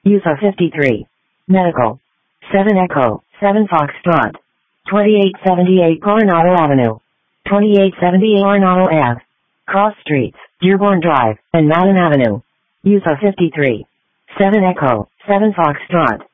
USA 53. Medical. 7 Echo, 7 Foxtrot. 2878 Coronado Avenue. 2878 Coronado Ave. Cross Streets, Dearborn Drive, and Madden Avenue. USA 53. 7 Echo, 7 Foxtrot.